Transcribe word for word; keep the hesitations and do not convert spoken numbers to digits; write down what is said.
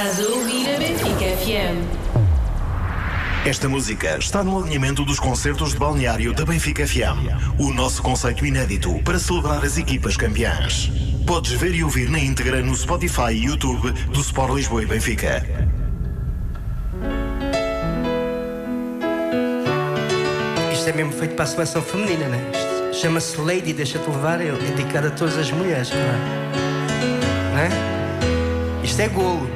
Estás a ouvir a Benfica F M. Esta música está no alinhamento dos concertos de balneário da Benfica F M. O nosso conceito inédito para celebrar as equipas campeãs. Podes ver e ouvir na íntegra no Spotify e YouTube do Sport Lisboa e Benfica. Isto é mesmo feito para a seleção feminina, né? Isto chama-se Lady, deixa-te levar, é dedicado a todas as mulheres, claro. Não é? Isto é golo.